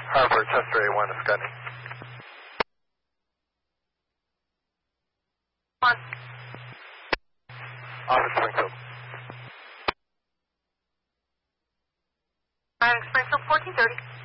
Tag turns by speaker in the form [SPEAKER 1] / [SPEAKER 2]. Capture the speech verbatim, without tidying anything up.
[SPEAKER 1] Harvard, Chester A one to Scotty.
[SPEAKER 2] On.
[SPEAKER 1] Office Springfield.
[SPEAKER 2] I'm Springfield fourteen thirty.